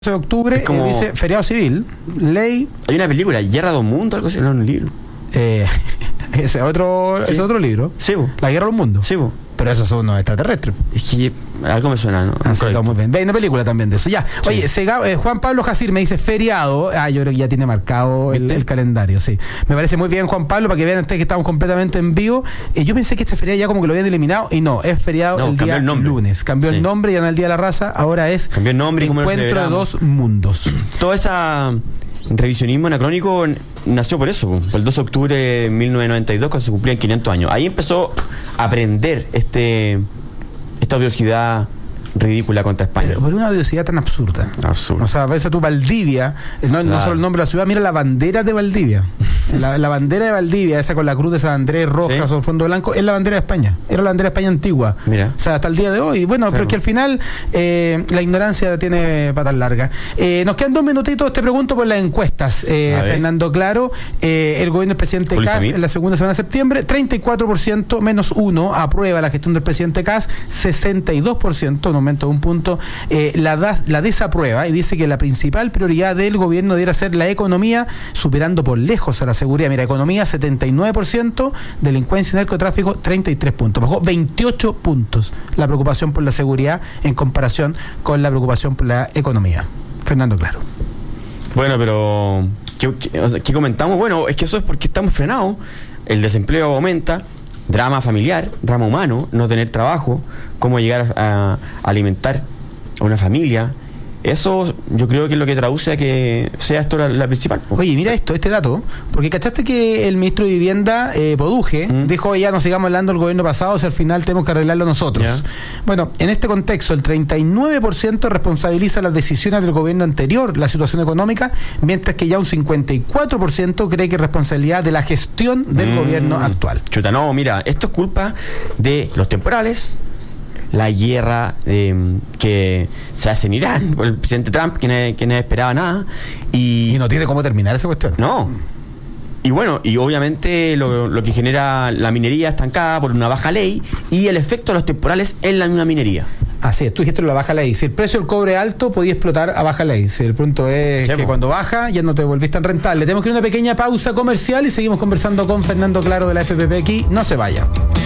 de octubre como... dice feriado civil, ley. Hay una película, Guerra de un Mundo, algo así, no, un libro. Ese es otro libro. Sí, bo. La Guerra de un Mundo. Sí, bo. Pero esos son unos extraterrestres. Es que algo me suena, ¿no? Muy bien. Hay una película también de eso. Ya. Sí. Oye, Juan Pablo Jacir me dice feriado. Yo creo que ya tiene marcado el calendario, sí. Me parece muy bien, Juan Pablo, para que vean ustedes que estamos completamente en vivo. Yo pensé que este feriado ya como que lo habían eliminado y no, es feriado el día lunes. Cambió el nombre, ya no el Día de la Raza, ahora es cambió el nombre, Encuentro de Dos Mundos. Todo ese revisionismo anacrónico nació por eso, por el 2 de octubre de 1992, cuando se cumplían 500 años. Ahí empezó a aprender esta odiosidad ridícula contra España. Pero por una odiosidad tan absurda. Absurda. O sea, ves a tu Valdivia, no solo el nombre de la ciudad, mira la bandera de Valdivia. La bandera de Valdivia, esa con la cruz de San Andrés roja sobre fondo blanco, es la bandera de España. Era la bandera de España antigua. Mira. O sea, hasta el día de hoy. Bueno, pero es que al final la ignorancia tiene patas largas. Nos quedan 2 minutitos. Te pregunto por las encuestas, Fernando Claro. El gobierno del presidente Kast en la segunda semana de septiembre, 34% menos 1 aprueba la gestión del presidente Kast, 62%, un aumento de un punto, la desaprueba y dice que la principal prioridad del gobierno debiera ser la economía, superando por lejos a la seguridad. Mira, economía 79%, delincuencia y narcotráfico 33 puntos. Bajó 28 puntos la preocupación por la seguridad en comparación con la preocupación por la economía. Fernando Claro. Bueno, pero ¿qué comentamos? Bueno, es que eso es porque estamos frenados. El desempleo aumenta, drama familiar, drama humano, no tener trabajo, cómo llegar a alimentar a una familia. Eso yo creo que es lo que traduce a que sea esto la principal. Oye, mira este dato, porque cachaste que el ministro de Vivienda, Poduje, dijo ya no sigamos hablando del gobierno pasado, si al final tenemos que arreglarlo nosotros. Yeah. Bueno, en este contexto, el 39% responsabiliza las decisiones del gobierno anterior, la situación económica, mientras que ya un 54% cree que es responsabilidad de la gestión del gobierno actual. Chuta, no, mira, esto es culpa de los temporales, la guerra que se hace en Irán por el presidente Trump, que no esperaba nada y no tiene cómo terminar esa cuestión. No. Y bueno, y obviamente lo que genera la minería estancada por una baja ley y el efecto de los temporales en la misma minería. Así es, tú dijiste la baja ley. Si el precio del cobre es alto, podía explotar a baja ley. Si el punto es que cuando baja, ya no te volvís tan rentable. Tenemos que ir a una pequeña pausa comercial y seguimos conversando con Fernando Claro de la FPP aquí. No se vaya.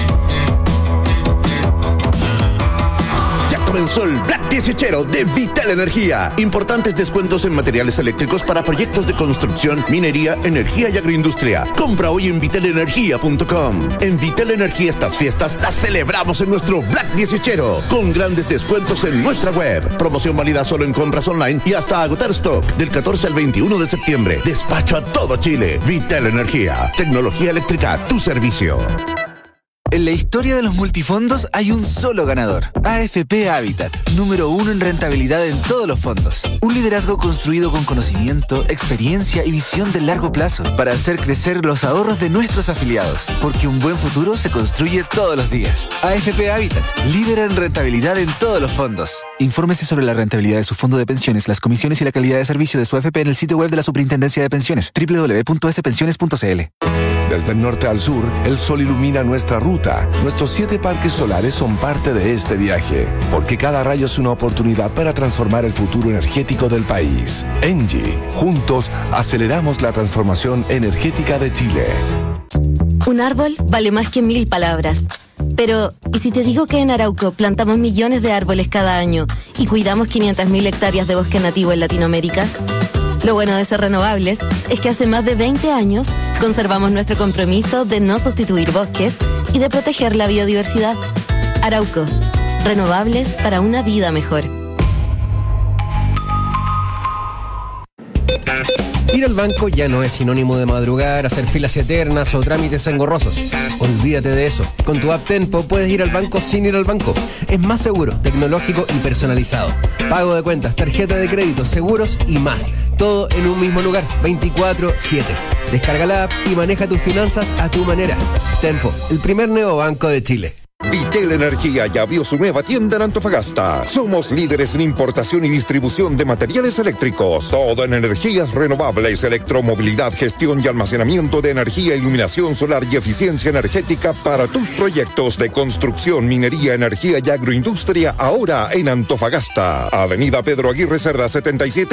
Comenzó el Black 18 de Vital Energía. Importantes descuentos en materiales eléctricos para proyectos de construcción, minería, energía y agroindustria. Compra hoy en vitalenergia.com. En Vital Energía estas fiestas las celebramos en nuestro Black 18 con grandes descuentos en nuestra web. Promoción válida solo en compras online y hasta agotar stock del 14 al 21 de septiembre. Despacho a todo Chile. Vital Energía. Tecnología eléctrica a tu servicio. En la historia de los multifondos hay un solo ganador, AFP Habitat, número 1 en rentabilidad en todos los fondos. Un liderazgo construido con conocimiento, experiencia y visión de largo plazo para hacer crecer los ahorros de nuestros afiliados, porque un buen futuro se construye todos los días. AFP Habitat, líder en rentabilidad en todos los fondos. Infórmese sobre la rentabilidad de su fondo de pensiones, las comisiones y la calidad de servicio de su AFP en el sitio web de la Superintendencia de Pensiones, www.spensiones.cl. Desde el norte al sur, el sol ilumina nuestra ruta. Nuestros 7 parques solares son parte de este viaje, porque cada rayo es una oportunidad para transformar el futuro energético del país. Engie, juntos aceleramos la transformación energética de Chile. Un árbol vale más que 1000 palabras. Pero, ¿y si te digo que en Arauco plantamos millones de árboles cada año y cuidamos 500.000 hectáreas de bosque nativo en Latinoamérica? Lo bueno de ser renovables es que hace más de 20 años conservamos nuestro compromiso de no sustituir bosques y de proteger la biodiversidad. Arauco, renovables para una vida mejor. Ir al banco ya no es sinónimo de madrugar, hacer filas eternas o trámites engorrosos. Olvídate de eso. Con tu app Tenpo puedes ir al banco sin ir al banco. Es más seguro, tecnológico y personalizado. Pago de cuentas, tarjeta de crédito, seguros y más. Todo en un mismo lugar, 24/7. Descarga la app y maneja tus finanzas a tu manera. Tenpo, el primer neobanco de Chile. Vitel Energía ya abrió su nueva tienda en Antofagasta. Somos líderes en importación y distribución de materiales eléctricos. Todo en energías renovables, electromovilidad, gestión y almacenamiento de energía, iluminación solar y eficiencia energética para tus proyectos de construcción, minería, energía y agroindustria, ahora en Antofagasta. Avenida Pedro Aguirre Cerda 77